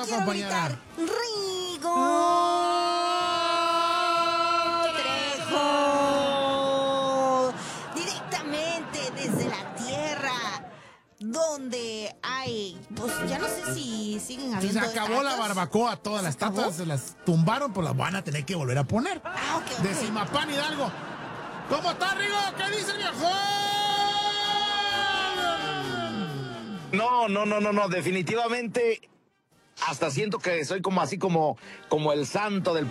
pasó, quiero compañera? gritar, Rigo Trejo, directamente desde la tierra, donde hay, pues ya no sé si siguen Si habiendo se acabó la estatuas. barbacoa, todas las acabó? estatuas se las tumbaron, pues las van a tener que volver a poner. Ah, ok. De Zimapán Hidalgo. ¿Cómo está, Rigo? ¿Qué dice el viejo? No, definitivamente hasta siento que soy como así como el santo del